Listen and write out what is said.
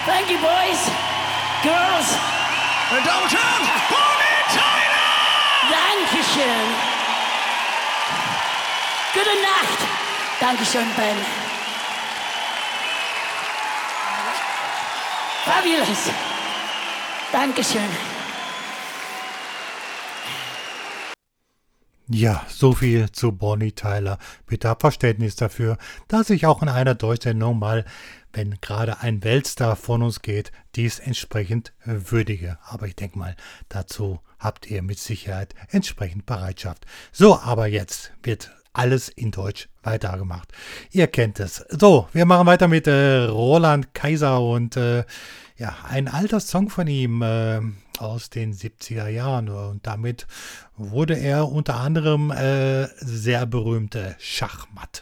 Thank you, boys, girls. Meine Damen und Herren, Bonnie Tyler! Dankeschön. Gute Nacht. Dankeschön, Ben. Fabulous. Dankeschön. Ja, so viel zu Bonnie Tyler. Bitte habt Verständnis dafür, dass ich auch in einer Deutschsendung mal, wenn gerade ein Weltstar von uns geht, dies entsprechend würdige. Aber ich denke mal, dazu habt ihr mit Sicherheit entsprechend Bereitschaft. So, aber jetzt wird alles in Deutsch weitergemacht. Ihr kennt es. So, wir machen weiter mit Roland Kaiser und ja, ein alter Song von ihm aus den 70er Jahren. Und damit wurde er unter anderem sehr berühmte Schachmatt.